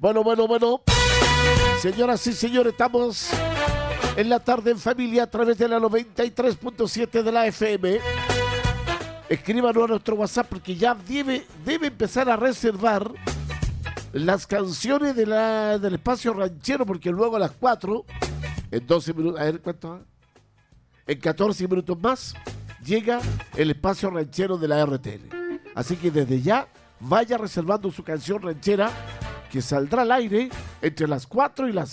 Bueno. Señoras y señores, estamos en la tarde en familia a través de la 93.7 de la FM. Escríbanos a nuestro WhatsApp porque ya debe empezar a reservar las canciones del espacio ranchero, porque luego a las 4, en 12 minutos, a ver cuánto, en 14 minutos más, llega el espacio ranchero de la RTL. Así que desde ya, vaya reservando su canción ranchera que saldrá al aire entre las 4 y las